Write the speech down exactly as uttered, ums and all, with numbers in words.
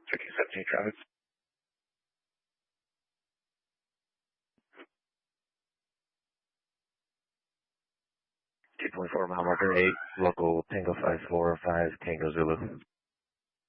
Checking seventeen traffic. two point four mile marker eight, local Tango five four five, Tango Zulu.